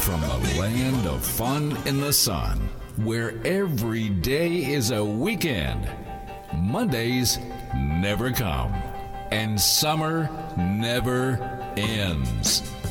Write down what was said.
From the land of fun in the sun, where every day is a weekend, Mondays never come, and summer never ends.